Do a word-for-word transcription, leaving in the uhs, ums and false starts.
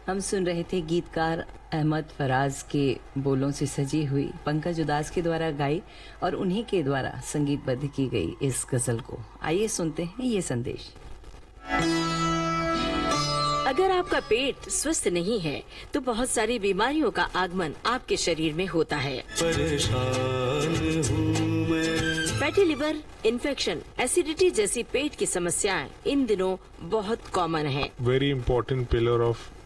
हम सुन रहे थे गीतकार अहमद फराज के बोलों से सजी हुई पंकज उदास के द्वारा गाई और उन्हीं के द्वारा संगीतबद्ध की गई इस गजल को। आइए सुनते हैं ये संदेश। अगर आपका पेट स्वस्थ नहीं है तो बहुत सारी बीमारियों का आगमन आपके शरीर में होता है। परेशान हूँ मैं। फैटी लिवर, इन्फेक्शन, एसिडिटी जैसी पेट की समस्याएं इन दिनों बहुत कॉमन है। Very important pillar of